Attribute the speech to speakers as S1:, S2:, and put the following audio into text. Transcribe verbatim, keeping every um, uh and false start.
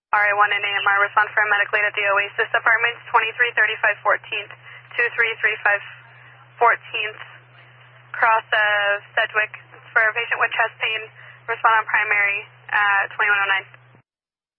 S1: R A one and A M R, respond for a medical aid at the Oasis Apartments, twenty-three thirty-five fourteenth, two three three five fourteenth, cross of Sedgwick, for a patient with chest pain, respond on primary, uh, twenty-one oh nine.